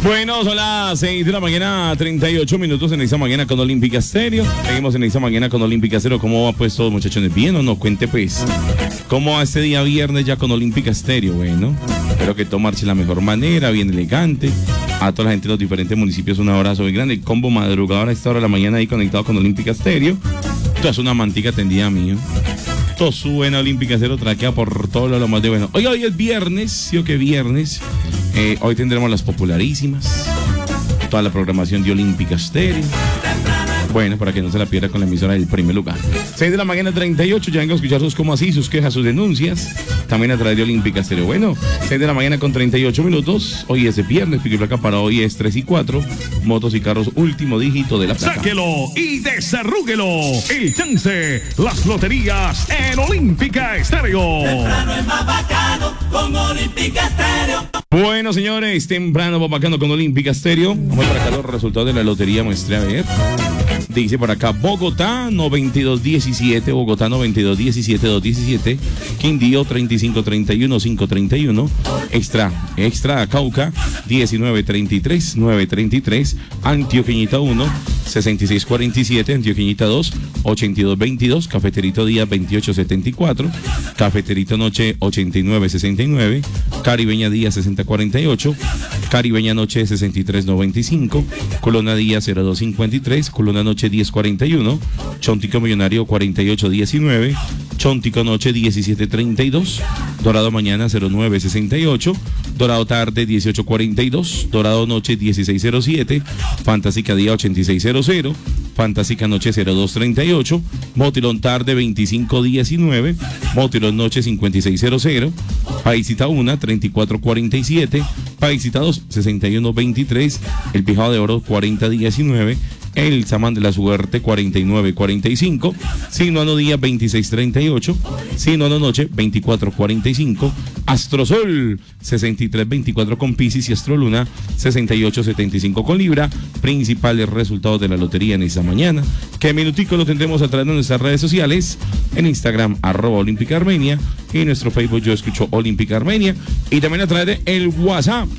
Bueno, son las 6 de la mañana, 38 minutos en esta mañana con Olímpica Estéreo. Seguimos en esta mañana con Olímpica Estéreo. ¿Cómo va pues todos, muchachones? ¿Bien o no? Cuente pues. ¿Cómo va este día viernes ya con Olímpica Estéreo? Bueno, espero que todo marche de la mejor manera, bien elegante. A toda la gente de los diferentes municipios un abrazo muy grande. El combo madrugador a esta hora de la mañana ahí conectado con Olímpica Estéreo. Esto es una mantica tendida mío. Todo su buena Olímpica Estéreo traquea por todo lo más de bueno. Hoy es viernes, ¿sí o qué viernes? Hoy tendremos las popularísimas, toda la programación de Olímpica Estéreo. Bueno, para que no se la pierda con la emisora del primer lugar. 6 de la mañana, 38, ya vengo a escuchar sus cómo así, sus quejas, sus denuncias. También a través de Olímpica Estéreo. Bueno, 6 de la mañana con 38 minutos. Hoy es viernes, pico y placa para hoy es 3 y 4. Motos y carros, último dígito de la placa. Sáquelo y desarrúguelo. El chance, las loterías en Olímpica Estéreo. Temprano es más bacano con Olímpica Estéreo. Bueno, señores, temprano va bacano con Olímpica Estéreo. Vamos para acá los resultados de la lotería, muestre a ver. Dice por acá, Bogotá 9217, Bogotá 9217, 217, Quindío 3531, 531, Extra Cauca 1933, 933, Antioqueñita 1, 6647, Antioqueñita 2, 8222, Cafeterito Día 2874, Cafeterito Noche 8969, Caribeña Día 6048, Caribeña Noche 6395, Colona Día 0253, Colona Noche 1041, Chontico Millonario 4819, Chontico Noche 1732, Dorado Mañana 0968, Dorado Tarde 1842, Dorado Noche 1607, Fantástica Día 8600, Fantástica Noche 0238, Motilón Tarde 2519, Motilón Noche 5600, Paisita 1 3447, Paisita 2 6123, El Pijado de Oro 4019, El Samán de la Suerte 4945, Sinuano Día 2638, Sinuano Noche 2445, Astrosol 6324 con Piscis y Astroluna 6875 con Libra. Principales resultados de la lotería en esta mañana, que minutico lo tendremos a través de nuestras redes sociales, en Instagram @Olímpica Armenia y en nuestro Facebook Yo Escucho Olímpica Armenia, y también a través de el WhatsApp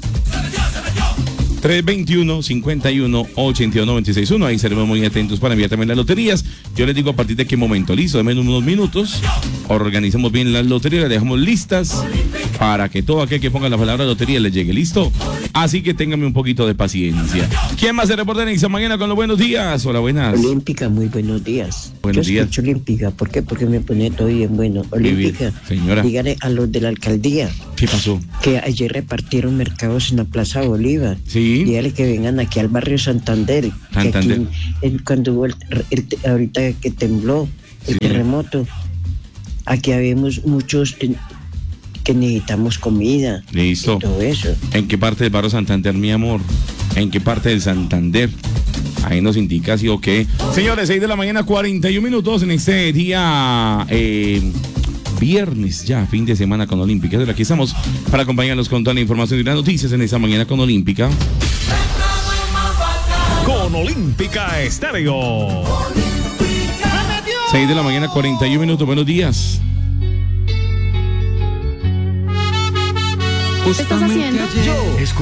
321-51-82-961. Ahí seremos muy atentos para enviar también las loterías. Yo les digo a partir de qué momento. Listo, denme unos minutos. Organicemos bien las loterías, las dejamos listas para que todo aquel que ponga la palabra lotería les llegue. ¿Listo? Así que ténganme un poquito de paciencia. ¿Quién más se reporta en esta mañana con los buenos días? Hola, buenas. Olímpica, muy buenos días. Buenos días. Yo escucho Olímpica. ¿Por qué? Porque me pone todo bien bueno. Olímpica, señora, dígale a los de la alcaldía. ¿Qué pasó? Que ayer repartieron mercados en la Plaza Bolívar. Sí. Dígale que vengan aquí al barrio Santander. Santander. Que aquí, cuando hubo ahorita que tembló el terremoto, aquí habemos muchos que necesitamos comida. Listo. Y todo eso. ¿En qué parte del barrio Santander, mi amor? ¿En qué parte del Santander? Ahí nos indica sí o qué. Señores, 6 de la mañana, 41 minutos en este día viernes, ya fin de semana con Olímpica. Aquí estamos para acompañarnos con toda la información y las noticias en esta mañana con Olímpica. Con Olímpica Estéreo. 6 de la mañana, 41 minutos. Buenos días. ¿Qué estás haciendo?